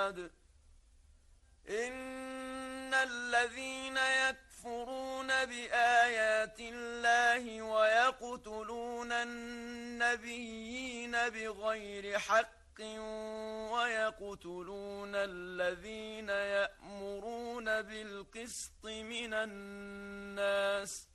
إن الذين يكفرون بآيات الله ويقتلون النبيين بغير حق ويقتلون الذين يأمرون بالقسط من الناس